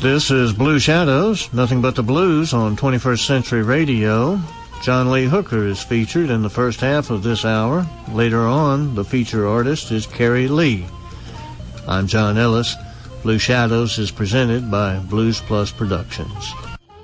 This is Blue Shadows, nothing but the blues on 21st Century Radio. John Lee Hooker is featured in the first half of this hour. Later on, the feature artist is Carrie Lee. I'm John Ellis. Blue Shadows is presented by Blues Plus Productions.